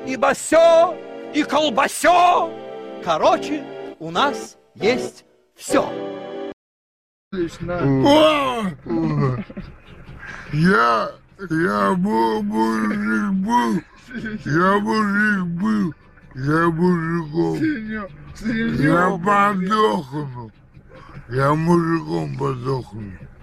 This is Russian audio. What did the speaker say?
и басё, и колбасё. Короче, у нас есть все. Я мужик был, я мужиком. Я подохну. Я мужиком подохну.